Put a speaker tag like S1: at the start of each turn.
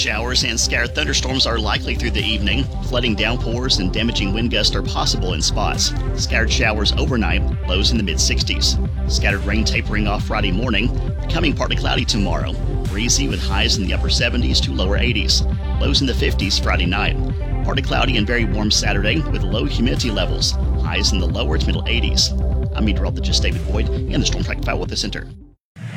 S1: Showers and scattered thunderstorms are likely through the evening. Flooding downpours and damaging wind gusts are possible in spots. Scattered showers overnight, lows in the mid-60s. Scattered rain tapering off Friday morning, becoming partly cloudy tomorrow. Breezy with highs in the upper 70s to lower 80s. Lows in the 50s Friday night. Partly cloudy and very warm Saturday with low humidity levels. Highs in the lower to middle 80s. I'm meteorologist David Boyd in the Storm Track 5 Weather Center.